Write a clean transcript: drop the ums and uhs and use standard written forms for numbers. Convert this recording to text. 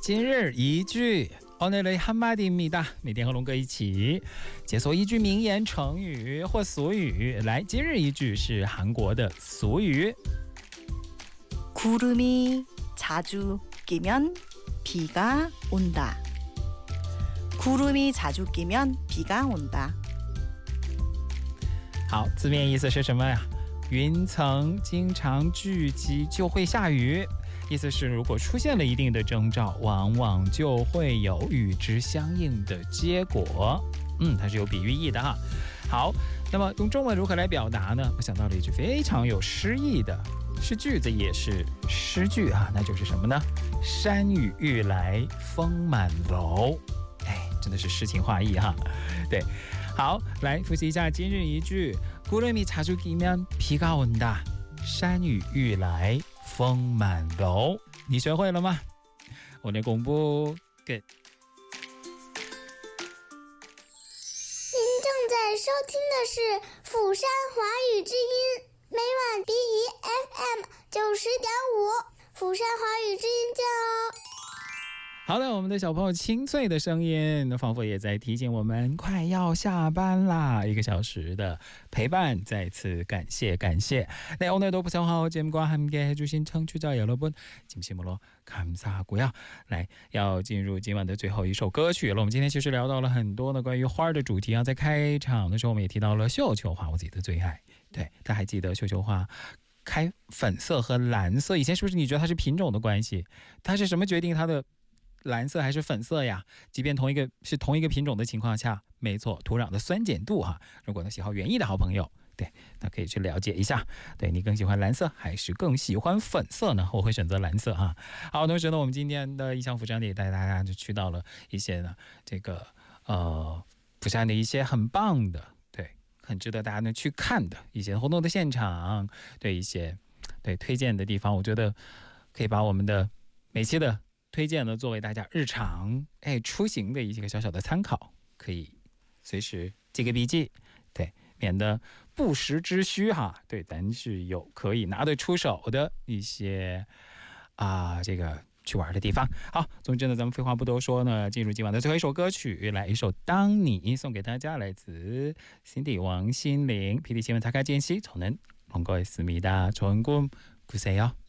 今日一句오늘의 한마디입니다。每天和龙哥一起解锁一句名言、成语或俗语。来，今日一句是韩国的俗语。 구름이 자주 끼면 비가 온다. 구름이 자주 끼면 비가 온다. 好，字面意思是什么呀？云层经常聚集就会下雨。意思是，如果出现了一定的征兆，往往就会有与之相应的结果。它是有比喻意的哈。好，那么用中文如何来表达呢？我想到了一句非常有诗意的，是句子也是诗句哈，那就是什么呢？山雨欲来风满楼。真的是诗情画意哈。对，好，来复习一下今日一句。구름이 자주 끼면 비가 온다.山雨欲来风满楼。你学会了吗？我的公布 good。 您正在收听的是釜山华语之音，每晚 BEFM 90.5，釜山华语之音见哦。 好的，我们的小朋友清脆的声音仿佛也在提醒我们快要下班啦，1个小时的陪伴，再次感谢。네, 오늘도 부산화节目과 함께 해주신 청취자 여러분 진심으로 감사하고요。来，要进入今晚的最后一首歌曲了。我们今天其实聊到了很多的关于花的主题啊，在开场的时候我们也提到了绣球花，我自己的最爱。对，大家还记得绣球花开粉色和蓝色，以前是不是你觉得它是品种的关系？它是什么决定它的蓝色还是粉色呀？即便同一个品种的情况下，没错，土壤的酸碱度哈。如果呢喜好园艺的好朋友，对，那可以去了解一下。对，你更喜欢蓝色还是更喜欢粉色呢？我会选择蓝色哈。好，同时呢，我们今天的异乡釜山也带大家就去到了一些呢这个釜山的一些很棒的，对，很值得大家呢去看的一些活动的现场，对一些对推荐的地方，我觉得可以把我们的每期的推荐呢作为大家日常出行的一些个小小的参考，可以随时记个笔记，对，免得不时之需哈。对，但是有可以拿得出手的一些这个去玩的地方。好，总之呢，咱们废话不多说呢，进入今晚的最后一首歌曲，来一首《当你》送给大家，来自 Cindy 王心凌。PD新闻擦开间隙저는 런거였습니다。좋은 꿈 꾸세요。